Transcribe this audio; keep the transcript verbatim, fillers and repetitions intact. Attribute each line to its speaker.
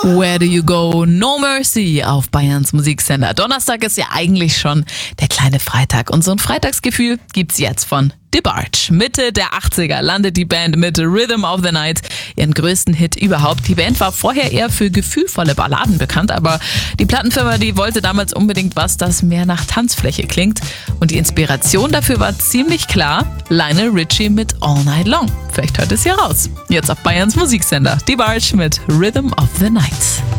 Speaker 1: Where do you go? No Mercy auf Bayerns Musiksender. Donnerstag ist ja eigentlich schon der kleine Freitag und so ein Freitagsgefühl gibt's jetzt von DeBarge. Mitte der achtziger landet die Band mit Rhythm of the Night, ihren größten Hit überhaupt. Die Band war vorher eher für gefühlvolle Balladen bekannt, aber die Plattenfirma, die wollte damals unbedingt was, das mehr nach Tanzfläche klingt. Und die Inspiration dafür war ziemlich klar: Lionel Richie mit All Night Long. Vielleicht hört es hier raus. Jetzt auf Bayerns Musiksender. DeBarge mit Rhythm of the Night.